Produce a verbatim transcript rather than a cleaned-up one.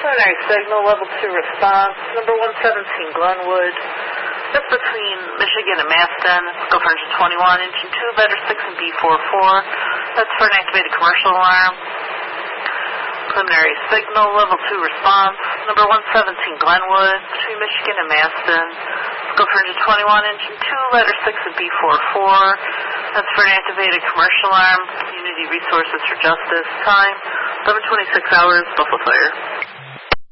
Preliminary signal, level two response, number one seventeen Glenwood. That's between Michigan and Maston. Go for engine twenty-one, engine two, letter six and B forty-four. That's for an activated commercial alarm. Preliminary signal, level two response, number one seventeen Glenwood, between Michigan and Maston. Go for engine twenty-one, engine two, letter six and B forty-four. That's for an activated commercial alarm. Community Resources for Justice. Time, eleven twenty-six hours, Buffalo Fire.